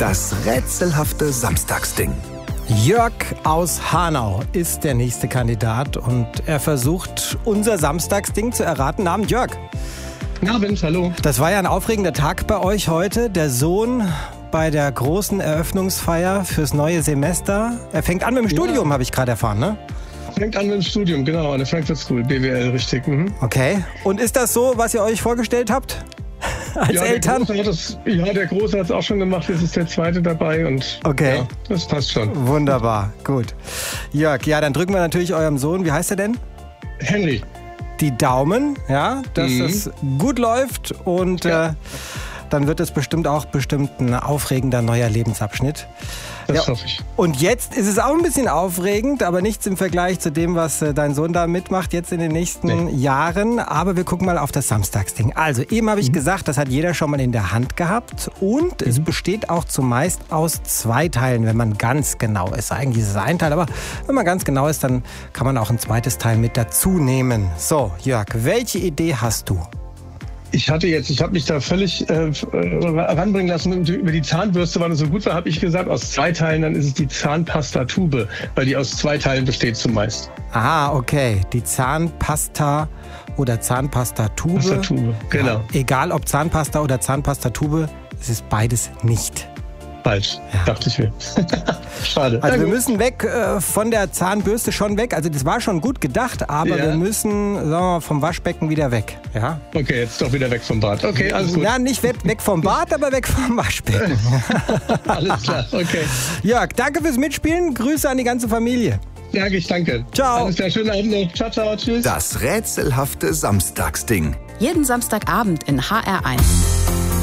Das rätselhafte Samstagsding. Jörg aus Hanau ist der nächste Kandidat und er versucht, unser Samstagsding zu erraten. Abend, Jörg. Guten Abend, hallo. Das war ja ein aufregender Tag bei euch heute. Der Sohn bei der großen Eröffnungsfeier fürs neue Semester. Er fängt an mit dem Studium, habe ich gerade erfahren, ne? Fängt an mit dem Studium, genau, an der Frankfurt School, BWL, richtig. Mhm. Okay. Und ist das so, was ihr euch vorgestellt habt? Als Eltern? Der Große hat es auch schon gemacht, jetzt ist der Zweite dabei und okay. Ja, das passt schon. Wunderbar, gut. Jörg, ja, dann drücken wir natürlich eurem Sohn, wie heißt er denn? Henry. Die Daumen, ja, dass es gut läuft und dann wird es bestimmt ein aufregender neuer Lebensabschnitt. Das hoffe ich. Und jetzt ist es auch ein bisschen aufregend, aber nichts im Vergleich zu dem, was dein Sohn da mitmacht jetzt in den nächsten Jahren. Aber wir gucken mal auf das Samstagsding. Also eben habe ich gesagt, das hat jeder schon mal in der Hand gehabt. Und es besteht auch zumeist aus 2 Teilen, wenn man ganz genau ist. Eigentlich ist es ein Teil, aber wenn man ganz genau ist, dann kann man auch ein zweites Teil mit dazu nehmen. So, Jörg, welche Idee hast du? Ich habe mich da völlig ranbringen lassen und über die Zahnbürste, weil es so gut war, habe ich gesagt, aus 2 Teilen, dann ist es die Zahnpastatube, weil die aus 2 Teilen besteht zumeist. Ah, okay. Die Zahnpasta oder Zahnpastatube. Pastatube, genau. Ja, egal ob Zahnpasta oder Zahnpastatube, es ist beides nicht. Falsch, dachte ich mir. Schade. Also wir müssen weg von der Zahnbürste schon weg. Also das war schon gut gedacht, aber wir müssen, sagen wir mal, vom Waschbecken wieder weg. Ja? Okay, jetzt doch wieder weg vom Bad. Okay, alles gut. Ja, nicht weg vom Bad, aber weg vom Waschbecken. Alles klar, okay. Jörg, danke fürs Mitspielen. Grüße an die ganze Familie. Ja, ich danke. Ciao. Alles klar, schönen Abend noch. Ciao, ciao, tschüss. Das rätselhafte Samstagsding. Jeden Samstagabend in HR1.